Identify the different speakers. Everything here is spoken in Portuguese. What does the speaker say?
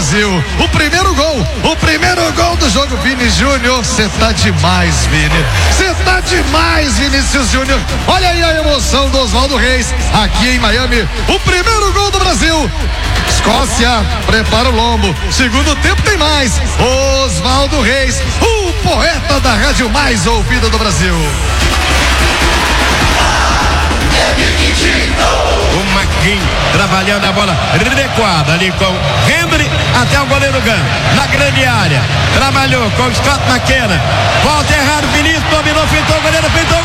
Speaker 1: Brasil. O primeiro gol do jogo. Vini Júnior, você tá demais, Vini. Você tá demais, Vinícius Júnior. Olha aí a emoção do Oswaldo Reis aqui em Miami. O primeiro gol do Brasil. Escócia prepara o lombo. Segundo tempo tem mais. Oswaldo Reis, o poeta da rádio mais ouvida do Brasil.
Speaker 2: O Maquin trabalhando a bola recuada ali com Hendry até o goleiro Gan na grande área. Trabalhou com Scott McKenna. Volta errado, Vinícius dominou, fintou o goleiro,